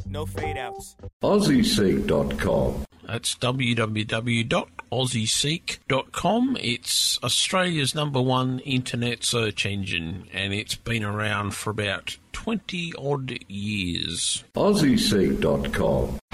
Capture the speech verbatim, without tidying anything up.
No fade outs. Aussie Seek dot com. That's w w w dot aussie seek dot com. It's Australia's number one internet search engine, and it's been around for about twenty odd years. Aussie Seek dot com.